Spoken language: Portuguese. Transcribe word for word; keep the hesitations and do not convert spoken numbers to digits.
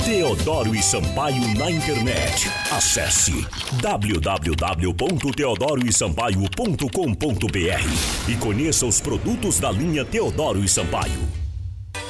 Teodoro e Sampaio na internet. Acesse w w w ponto teodoro e sampaio ponto com ponto b r e conheça os produtos da linha Teodoro e Sampaio.